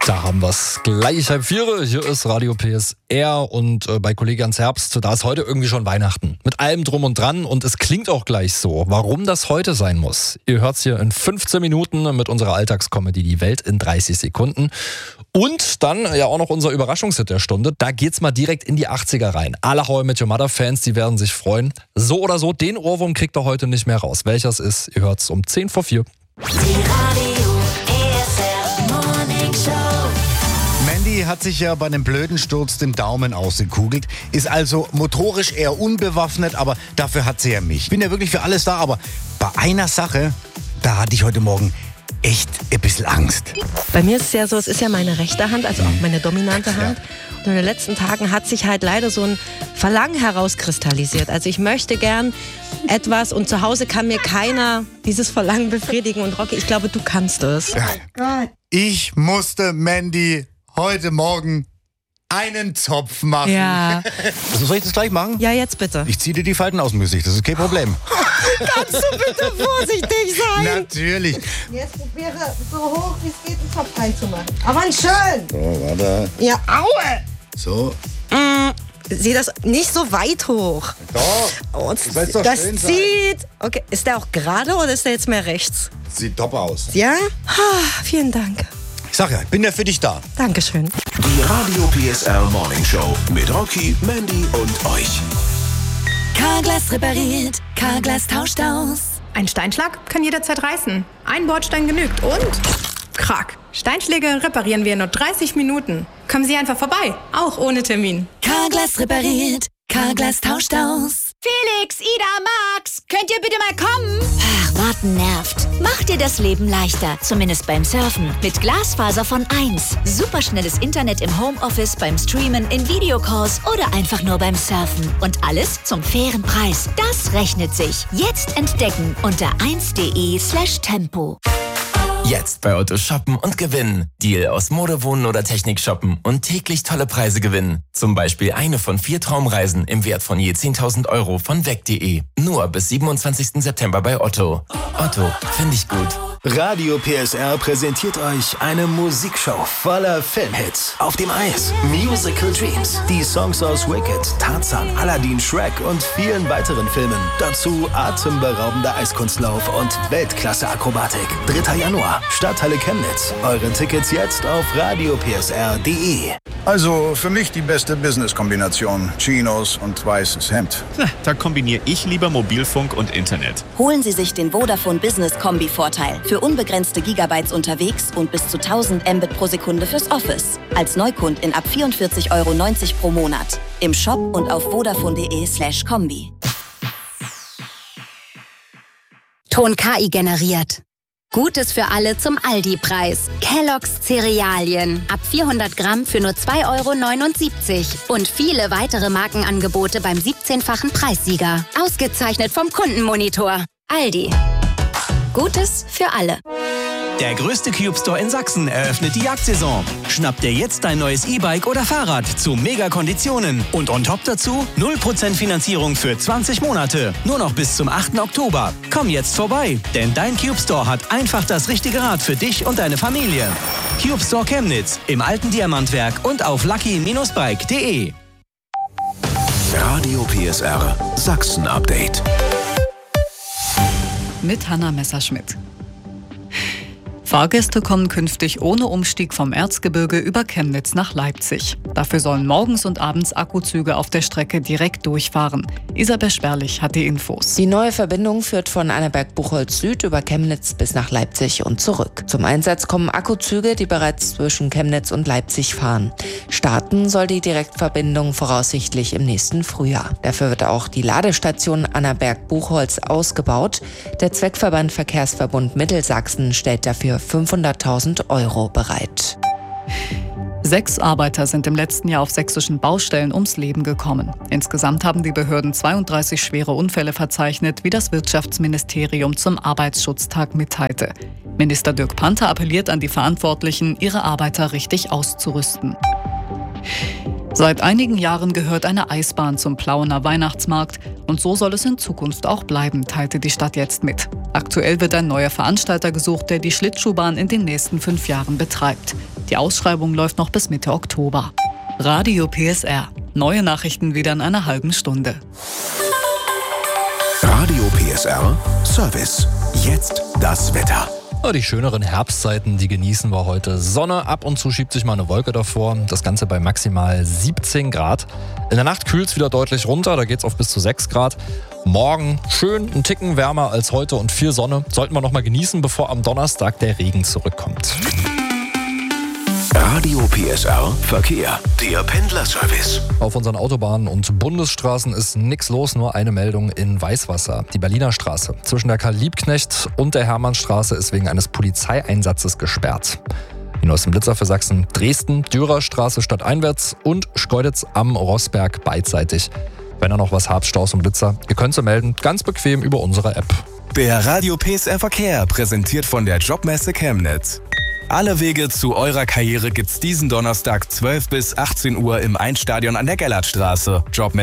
Da haben wir es. Gleich 3:30. Hier ist Radio PSR und bei Kollege Hans Herbst, da ist heute irgendwie schon Weihnachten. Mit allem drum und dran und es klingt auch gleich so. Warum das heute sein muss, ihr hört es hier in 15 Minuten mit unserer Alltagskomödie Die Welt in 30 Sekunden. Und dann ja auch noch unser Überraschungshit der Stunde. Da geht's mal direkt in die 80er rein. Alle How I Met Your Mother Fans, die werden sich freuen. So oder so, den Ohrwurm kriegt ihr heute nicht mehr raus. Welcher es ist, ihr hört es um 3:10. Mandy hat sich ja bei einem blöden Sturz den Daumen ausgekugelt, ist also motorisch eher unbewaffnet, aber dafür hat sie ja mich. Ich bin ja wirklich für alles da, aber bei einer Sache, da hatte ich heute Morgen echt ein bisschen Angst. Bei mir ist es ja so, es ist ja meine rechte Hand, also auch meine dominante Hand. Und in den letzten Tagen hat sich halt leider so ein Verlangen herauskristallisiert. Also ich möchte gern etwas und zu Hause kann mir keiner dieses Verlangen befriedigen. Und Rocky, ich glaube, du kannst es. Ja. Gott. Ich musste Mandy heute Morgen einen Zopf machen. Ja. Also soll ich das gleich machen? Ja, jetzt bitte. Ich ziehe dir die Falten aus dem Gesicht, das ist kein Problem. Kannst du bitte vorsichtig sein? Natürlich. Jetzt probiere so hoch wie es geht einen Topf reinzumachen. Aber schön. So, warte. Ja, aue. So. Sieh das nicht so weit hoch. Doch. Oh, Das soll doch das schön sein. zieht. Okay, ist der auch gerade oder ist der jetzt mehr rechts? Sieht top aus. Ja? Vielen Dank. Ich sag ja, ich bin ja für dich da. Dankeschön. Die Radio PSR Morning Show mit Rocky, Mandy und euch. Carglass repariert, Carglass tauscht aus. Ein Steinschlag kann jederzeit reißen. Ein Bordstein genügt und krack. Steinschläge reparieren wir in nur 30 Minuten. Kommen Sie einfach vorbei, auch ohne Termin. Carglass repariert, Carglass tauscht aus. Felix, Ida, Max, könnt ihr bitte mal kommen? Ach, warten nervt. Macht dir das Leben leichter, zumindest beim Surfen. Mit Glasfaser von 1. Superschnelles Internet im Homeoffice, beim Streamen, in Videocalls oder einfach nur beim Surfen. Und alles zum fairen Preis. Das rechnet sich. Jetzt entdecken unter 1.de/tempo. Jetzt bei Otto shoppen und gewinnen. Deal aus Mode, Wohnen oder Technik shoppen und täglich tolle Preise gewinnen. Zum Beispiel eine von 4 Traumreisen im Wert von je 10.000 Euro von weg.de. Nur bis 27. September bei Otto. Otto, finde ich gut. Radio PSR präsentiert euch eine Musikshow voller Filmhits. Auf dem Eis, Musical Dreams, die Songs aus Wicked, Tarzan, Aladdin, Shrek und vielen weiteren Filmen. Dazu atemberaubender Eiskunstlauf und Weltklasse-Akrobatik. 3. Januar, Stadthalle Chemnitz. Eure Tickets jetzt auf radiopsr.de. Also für mich die beste Business-Kombination. Chinos und weißes Hemd. Da kombiniere ich lieber Mobilfunk und Internet. Holen Sie sich den Vodafone Business Kombi-Vorteil. Für unbegrenzte Gigabytes unterwegs und bis zu 1000 Mbit pro Sekunde fürs Office. Als Neukundin ab 44,90 € pro Monat. Im Shop und auf vodafone.de/kombi. Ton KI generiert. Gutes für alle zum Aldi-Preis. Kellogg's Cerealien. Ab 400 Gramm für nur 2,79 € Und viele weitere Markenangebote beim 17-fachen Preissieger. Ausgezeichnet vom Kundenmonitor. Aldi. Gutes für alle. Der größte Cube Store in Sachsen eröffnet die Jagdsaison. Schnapp dir jetzt dein neues E-Bike oder Fahrrad zu Mega-Konditionen. Und on top dazu 0% Finanzierung für 20 Monate. Nur noch bis zum 8. Oktober. Komm jetzt vorbei, denn dein Cube Store hat einfach das richtige Rad für dich und deine Familie. Cube Store Chemnitz im alten Diamantwerk und auf lucky-bike.de. Radio PSR Sachsen Update. Mit Hanna Messerschmidt. Fahrgäste kommen künftig ohne Umstieg vom Erzgebirge über Chemnitz nach Leipzig. Dafür sollen morgens und abends Akkuzüge auf der Strecke direkt durchfahren. Isabel Sperlich hat die Infos. Die neue Verbindung führt von Annaberg-Buchholz Süd über Chemnitz bis nach Leipzig und zurück. Zum Einsatz kommen Akkuzüge, die bereits zwischen Chemnitz und Leipzig fahren. Starten soll die Direktverbindung voraussichtlich im nächsten Frühjahr. Dafür wird auch die Ladestation Annaberg-Buchholz ausgebaut. Der Zweckverband Verkehrsverbund Mittelsachsen stellt dafür 500.000 € bereit. 6 Arbeiter sind im letzten Jahr auf sächsischen Baustellen ums Leben gekommen. Insgesamt haben die Behörden 32 schwere Unfälle verzeichnet, wie das Wirtschaftsministerium zum Arbeitsschutztag mitteilte. Minister Dirk Panther appelliert an die Verantwortlichen, ihre Arbeiter richtig auszurüsten. Seit einigen Jahren gehört eine Eisbahn zum Plauener Weihnachtsmarkt und so soll es in Zukunft auch bleiben, teilte die Stadt jetzt mit. Aktuell wird ein neuer Veranstalter gesucht, der die Schlittschuhbahn in den nächsten 5 Jahren betreibt. Die Ausschreibung läuft noch bis Mitte Oktober. Radio PSR. Neue Nachrichten wieder in einer halben Stunde. Radio PSR Service. Jetzt das Wetter. Die schöneren Herbstzeiten, die genießen wir heute. Sonne, ab und zu schiebt sich mal eine Wolke davor. Das Ganze bei maximal 17 Grad. In der Nacht kühlt es wieder deutlich runter, da geht es auf bis zu 6 Grad. Morgen schön ein Ticken wärmer als heute und viel Sonne. Sollten wir noch mal genießen, bevor am Donnerstag der Regen zurückkommt. Radio PSR Verkehr, der Pendlerservice. Auf unseren Autobahnen und Bundesstraßen ist nichts los, nur eine Meldung in Weißwasser. Die Berliner Straße zwischen der Karl-Liebknecht und der Hermannstraße ist wegen eines Polizeieinsatzes gesperrt. Die neuesten Blitzer für Sachsen: Dresden, Dürerstraße stadteinwärts und Schkeuditz am Rossberg beidseitig. Wenn ihr noch was habt, Staus und Blitzer, ihr könnt sie melden, ganz bequem über unsere App. Der Radio PSR Verkehr, präsentiert von der Jobmesse Chemnitz. Alle Wege zu eurer Karriere gibt's diesen Donnerstag 12 bis 18 Uhr im Einstadion an der Gellertstraße. Jobmesse